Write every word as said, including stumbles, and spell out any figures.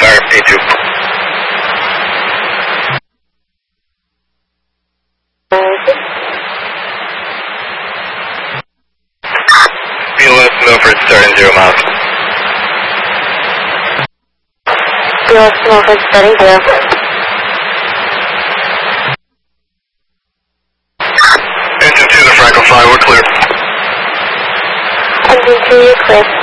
R A two. B L S Milford starting zero miles. B L S Milford starting zero. Engine two to Franklin five, we're clear. Engine two, you're clear.